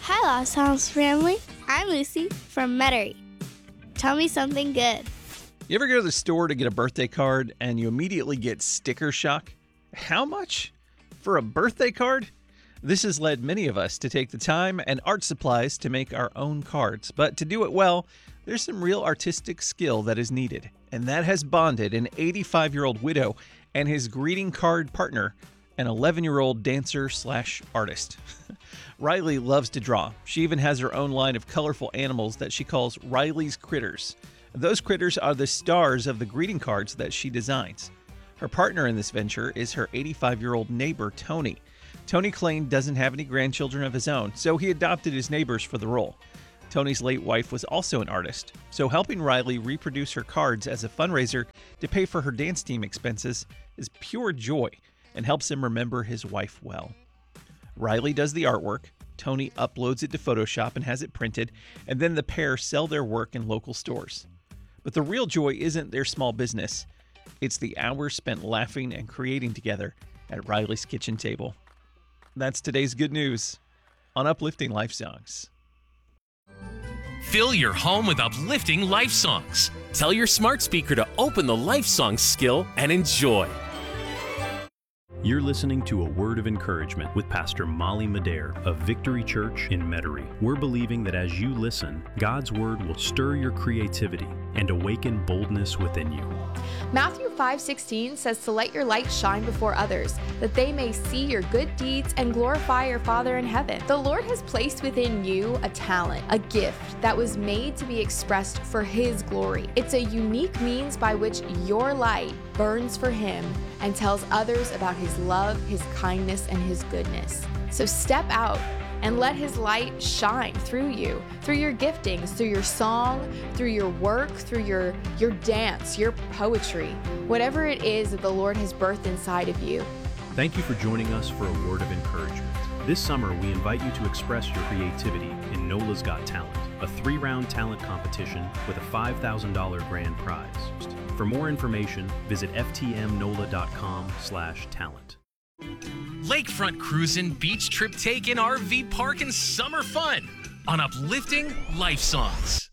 Hi, Lost Sounds family. I'm Lucy from Metairie. Tell me something good. You ever go to the store to get a birthday card and you immediately get sticker shock? How much? For a birthday card? This has led many of us to take the time and art supplies to make our own cards. But to do it well, there's some real artistic skill that is needed. And that has bonded an 85-year-old widow and his greeting card partner, an 11-year-old dancer/artist. Riley loves to draw. She even has her own line of colorful animals that she calls Riley's Critters. Those critters are the stars of the greeting cards that she designs. Her partner in this venture is her 85-year-old neighbor, Tony. Tony Klein doesn't have any grandchildren of his own, so he adopted his neighbors for the role. Tony's late wife was also an artist, so helping Riley reproduce her cards as a fundraiser to pay for her dance team expenses is pure joy and helps him remember his wife well. Riley does the artwork, Tony uploads it to Photoshop and has it printed, and then the pair sell their work in local stores. But the real joy isn't their small business. It's the hours spent laughing and creating together at Riley's kitchen table. That's today's good news on Uplifting Life Songs. Fill your home with uplifting life songs. Tell your smart speaker to open the Life Songs skill and enjoy. You're listening to A Word of Encouragement with Pastor Molly Madare of Victory Church in Metairie. We're believing that as you listen, God's Word will stir your creativity and awaken boldness within you. Matthew 5:16 says to let your light shine before others, that they may see your good deeds and glorify your Father in heaven. The Lord has placed within you a talent, a gift that was made to be expressed for His glory. It's a unique means by which your light burns for Him and tells others about His love, His kindness, and His goodness. So step out and let His light shine through you, through your giftings, through your song, through your work, through your dance, your poetry, whatever it is that the Lord has birthed inside of you. Thank you for joining us for A Word of Encouragement. This summer, we invite you to express your creativity in NOLA's Got Talent, a 3-round talent competition with a $5,000 grand prize. For more information, visit ftmnola.com/talent. Lakefront cruising, beach trip taking, RV park, and summer fun on Uplifting Life Songs.